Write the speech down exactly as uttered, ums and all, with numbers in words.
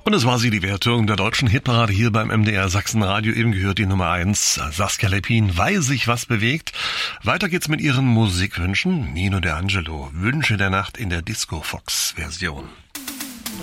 Und es war sie, die Wertung der deutschen Hitparade hier beim M D R Sachsenradio. Eben gehört die Nummer eins, Saskia Lepin, weil sich was bewegt. Weiter geht's mit ihren Musikwünschen. Nino De Angelo, Wünsche der Nacht in der Disco Fox Version.